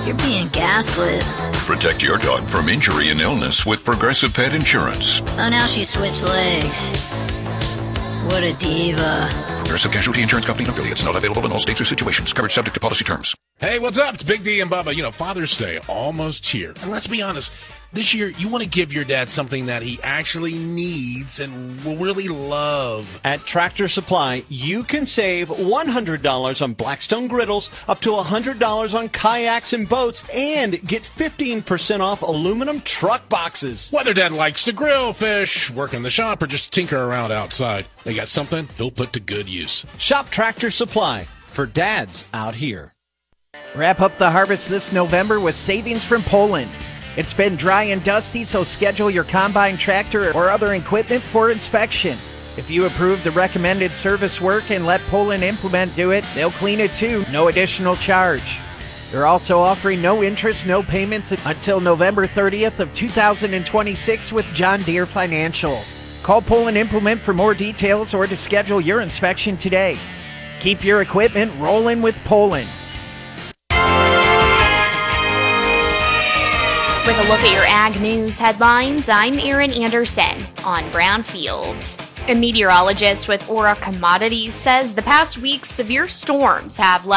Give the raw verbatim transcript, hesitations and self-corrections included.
You're being gaslit. Protect your dog from injury and illness with Progressive Pet Insurance. Oh, now she switched legs. What a diva. Progressive Casualty Insurance Company and affiliates. Not available in all states or situations. Coverage subject to policy terms. Hey, what's up? It's Big D and Bubba. You know, Father's Day almost here. And let's be honest, this year you want to give your dad something that he actually needs and will really love. At Tractor Supply, you can save one hundred dollars on Blackstone griddles, up to one hundred dollars on kayaks and boats, and get fifteen percent off aluminum truck boxes. Whether dad likes to grill, fish, work in the shop, or just tinker around outside, they got something he'll put to good use. Shop Tractor Supply for dads out here. Wrap up the harvest this November with savings from Poland. It's been dry and dusty, so schedule your combine, tractor, or other equipment for inspection. If you approve the recommended service work and let Poland Implement do it, they'll clean it too, no additional charge. They're also offering no interest, no payments until November thirtieth of two thousand twenty-six with John Deere Financial. Call Poland Implement for more details or to schedule your inspection today. Keep your equipment rolling with Poland. With a look at your ag news headlines, I'm Erin Anderson on Brownfield. A meteorologist with Aura Commodities says the past week's severe storms have left